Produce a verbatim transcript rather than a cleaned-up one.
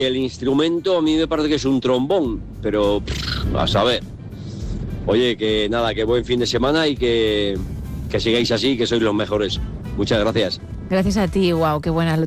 El instrumento a mí me parece que es un trombón, pero pff, a saber. Oye, que nada, que buen fin de semana y que, que sigáis así, que sois los mejores. Muchas gracias. Gracias a ti, wow, qué buena